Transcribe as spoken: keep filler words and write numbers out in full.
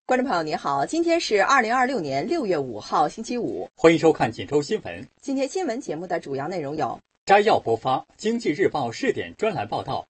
观众朋友您好，今天是二零二六年六月五号星期五， 欢迎收看锦州新闻。 今天新闻节目的主要内容有： 摘要播发《经济日报》试点专栏报道，